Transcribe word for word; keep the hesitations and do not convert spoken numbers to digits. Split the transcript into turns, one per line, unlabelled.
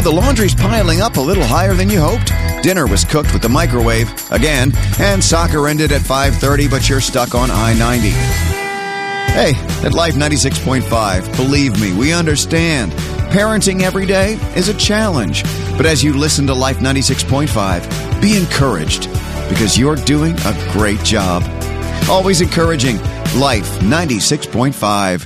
the laundry's piling up a little higher than you hoped. Dinner was cooked with the microwave, again, and soccer ended at five thirty, but you're stuck on I ninety. Hey, at Life ninety-six point five, believe me, we understand. Parenting every day is a challenge. But as you listen to Life ninety-six point five, be encouraged, because you're doing a great job. Always encouraging. Life ninety-six point five.